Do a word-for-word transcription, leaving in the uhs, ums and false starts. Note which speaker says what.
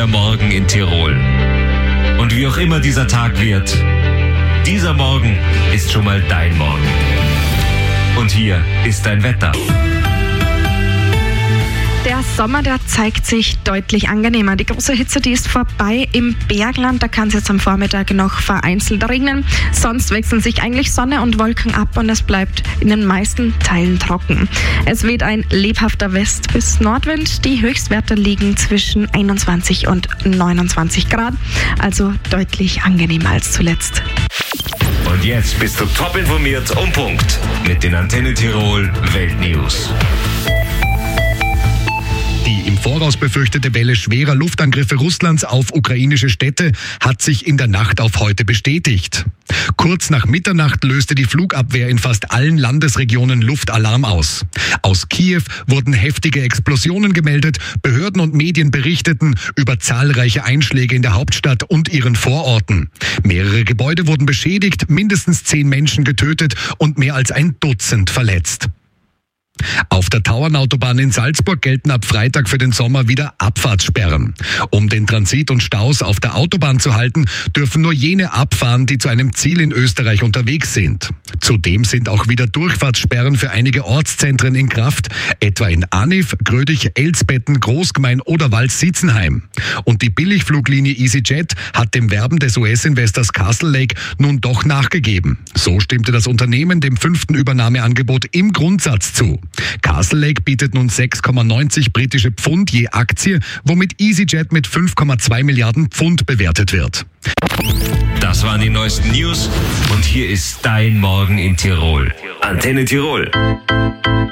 Speaker 1: Morgen in Tirol. Und wie auch immer dieser Tag wird, dieser Morgen ist schon mal dein Morgen. Und hier ist dein Wetter.
Speaker 2: Der Sommer, der zeigt sich deutlich angenehmer. Die große Hitze, die ist vorbei im Bergland. Da kann es jetzt am Vormittag noch vereinzelt regnen. Sonst wechseln sich eigentlich Sonne und Wolken ab und es bleibt in den meisten Teilen trocken. Es weht ein lebhafter West- bis Nordwind. Die Höchstwerte liegen zwischen einundzwanzig und neunundzwanzig Grad. Also deutlich angenehmer als zuletzt.
Speaker 1: Und jetzt bist du top informiert um Punkt mit den Antenne Tirol Weltnews.
Speaker 3: Die im Voraus befürchtete Welle schwerer Luftangriffe Russlands auf ukrainische Städte hat sich in der Nacht auf heute bestätigt. Kurz nach Mitternacht löste die Flugabwehr in fast allen Landesregionen Luftalarm aus. Aus Kiew wurden heftige Explosionen gemeldet. Behörden und Medien berichteten über zahlreiche Einschläge in der Hauptstadt und ihren Vororten. Mehrere Gebäude wurden beschädigt, mindestens zehn Menschen getötet und mehr als ein Dutzend verletzt. Auf der Tauernautobahn in Salzburg gelten ab Freitag für den Sommer wieder Abfahrtssperren. Um den Transit und Staus auf der Autobahn zu halten, dürfen nur jene abfahren, die zu einem Ziel in Österreich unterwegs sind. Zudem sind auch wieder Durchfahrtssperren für einige Ortszentren in Kraft, etwa in Aniv, Grödig, Elsbetten, Großgemein oder Wals-Sietzenheim. Und die Billigfluglinie EasyJet hat dem Werben des U S-Investors Castle Lake nun doch nachgegeben. So stimmte das Unternehmen dem fünften Übernahmeangebot im Grundsatz zu. Castle Lake bietet nun sechs Komma neunzig britische Pfund je Aktie, womit EasyJet mit fünf Komma zwei Milliarden Pfund bewertet wird.
Speaker 1: Das waren die neuesten News und hier ist dein Morgen in Tirol. Antenne Tirol.